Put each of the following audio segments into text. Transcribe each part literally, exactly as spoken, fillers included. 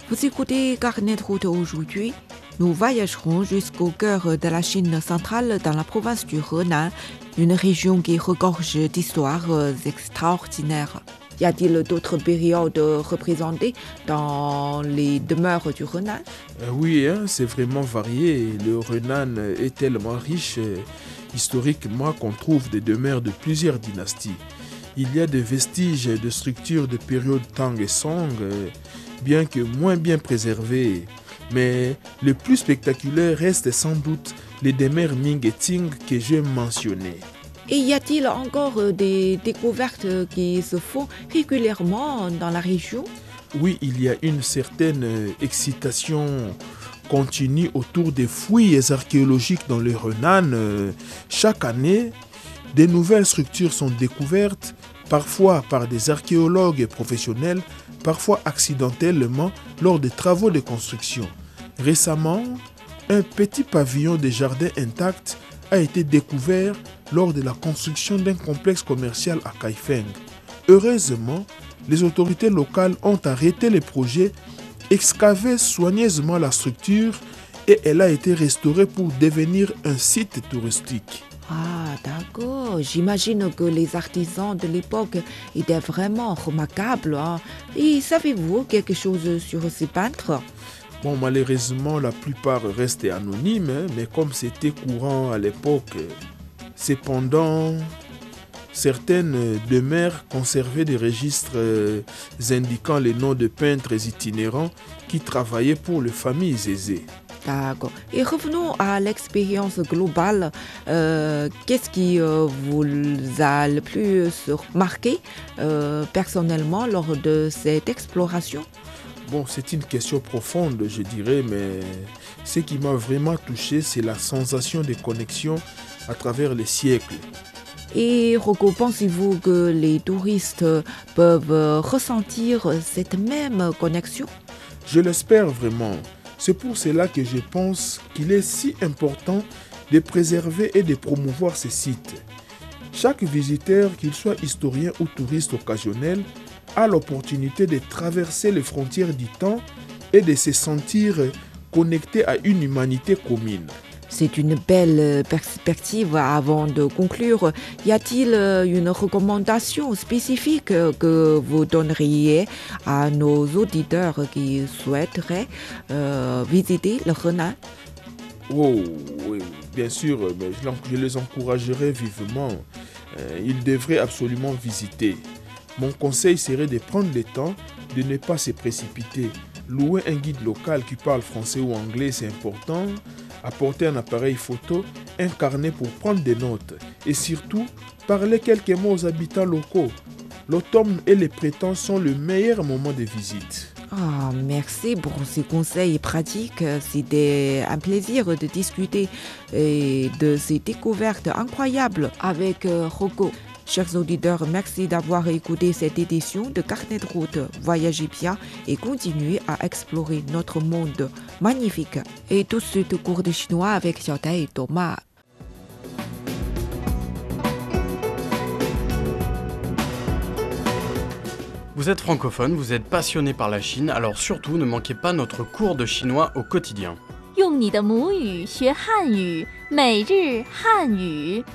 Vous écoutez Carnet de route aujourd'hui. Nous voyagerons jusqu'au cœur de la Chine centrale dans la province du Henan, une région qui regorge d'histoires extraordinaires. Y a-t-il d'autres périodes représentées dans les demeures du Henan? euh, Oui, hein, c'est vraiment varié. Le Henan est tellement riche euh, historiquement qu'on trouve des demeures de plusieurs dynasties. Il y a des vestiges de structures de période Tang et Song, euh, bien que moins bien préservées. Mais le plus spectaculaire reste sans doute les demeures Ming et Qing que j'ai mentionnées. Et y a-t-il encore des découvertes qui se font régulièrement dans la région? Oui, il y a une certaine excitation continue autour des fouilles archéologiques dans le Henan. Chaque année, de nouvelles structures sont découvertes, parfois par des archéologues professionnels, parfois accidentellement lors des travaux de construction. Récemment, un petit pavillon de jardin intact a été découvert lors de la construction d'un complexe commercial à Kaifeng. Heureusement, les autorités locales ont arrêté le projet, excavé soigneusement la structure et elle a été restaurée pour devenir un site touristique. Ah, d'accord. J'imagine que les artisans de l'époque étaient vraiment remarquables. Hein. Et savez-vous quelque chose sur ces peintres? Bon, malheureusement, la plupart restent anonymes, hein, mais comme c'était courant à l'époque, cependant, certaines demeures conservaient des registres euh, indiquant les noms de peintres itinérants qui travaillaient pour les familles aisées. D'accord. Et revenons à l'expérience globale. Euh, qu'est-ce qui euh, vous a le plus marqué euh, personnellement lors de cette exploration? Bon, c'est une question profonde, je dirais, mais ce qui m'a vraiment touché, c'est la sensation de connexion à travers les siècles. Et Rocco, pensez-vous que les touristes peuvent ressentir cette même connexion? Je l'espère vraiment. C'est pour cela que je pense qu'il est si important de préserver et de promouvoir ces sites. Chaque visiteur, qu'il soit historien ou touriste occasionnel, a l'opportunité de traverser les frontières du temps et de se sentir connecté à une humanité commune. C'est une belle perspective. Avant de conclure, y a-t-il une recommandation spécifique que vous donneriez à nos auditeurs qui souhaiteraient euh, visiter le Henan? Oh, oui, bien sûr, mais je les encouragerais vivement. Euh, ils devraient absolument visiter. Mon conseil serait de prendre le temps de ne pas se précipiter. Louer un guide local qui parle français ou anglais, c'est important. Apporter un appareil photo, un carnet pour prendre des notes. Et surtout, parler quelques mots aux habitants locaux. L'automne et les printemps sont le meilleur moment de visite. Ah, merci pour ces conseils pratiques. C'était un plaisir de discuter et de ces découvertes incroyables avec Rocco. Chers auditeurs, merci d'avoir écouté cette édition de Carnet de route. Voyagez bien et continuez à explorer notre monde magnifique. Et tout de suite, cours de chinois avec Xiaotai et Thomas. Vous êtes francophone, vous êtes passionné par la Chine, alors surtout ne manquez pas notre cours de chinois au quotidien. 用你的母语学汉语，每日汉语。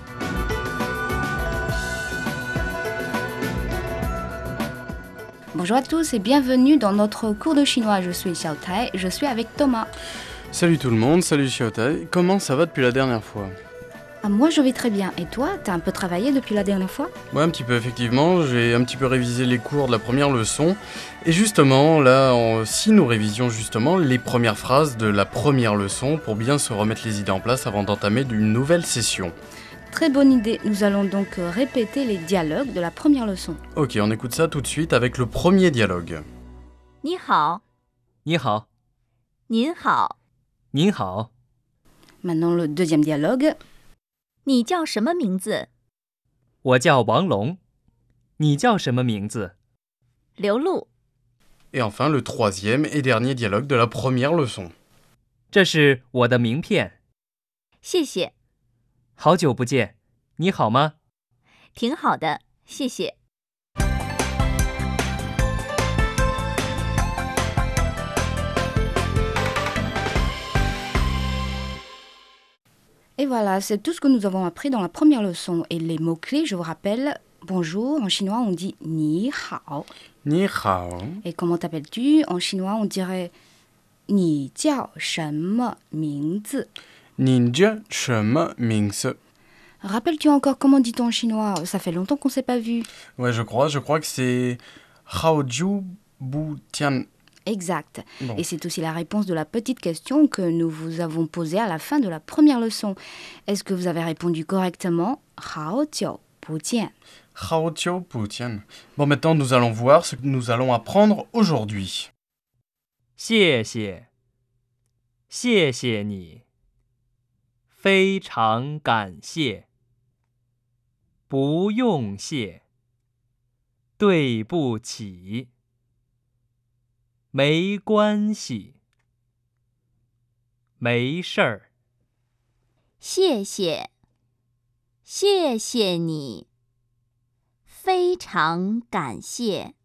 Bonjour à tous et bienvenue dans notre cours de chinois. Je suis Xiao Tai, je suis avec Thomas. Salut tout le monde, salut Xiaotai, comment ça va depuis la dernière fois? Ah, moi je vais très bien, et toi, t'as un peu travaillé depuis la dernière fois? Ouais, un petit peu effectivement, j'ai un petit peu révisé les cours de la première leçon. Et justement, là, on- si nous révisions justement les premières phrases de la première leçon pour bien se remettre les idées en place avant d'entamer une nouvelle session. Très bonne idée, nous allons donc répéter les dialogues de la première leçon. Ok, on écoute ça tout de suite avec le premier dialogue. 你好， 你好， 您好， 您好， Maintenant le deuxième dialogue. 你叫什么名字？ 我叫王龙，你叫什么名字？ 刘露。 Et enfin, le troisième et dernier dialogue de la première leçon. 这是我的名片。 谢谢， 好久不见，你好吗？ 挺好的，谢谢。 voilà, c'est tout ce que nous avons appris dans la première leçon. Et les mots-clés, je vous rappelle, bonjour, en chinois on dit ni hao. Ni hao. Et comment t'appelles-tu? En chinois on dirait ni jiao shenme mingzi. Ni jie sheme mingzi. Rappelles-tu encore comment dit-on en chinois? Ça fait longtemps qu'on ne s'est pas vu. Ouais, je crois, je crois que c'est hao jiu bu tian. Exact. Bon. Et c'est aussi la réponse de la petite question que nous vous avons posée à la fin de la première leçon. Est-ce que vous avez répondu correctement? Hao jiu bu jian. Hao jiu bu tian. Bon, maintenant nous allons voir ce que nous allons apprendre aujourd'hui. 谢谢，谢谢你，非常感谢，不用谢，对不起，没关系，没事儿。 谢谢，谢谢你，非常感谢，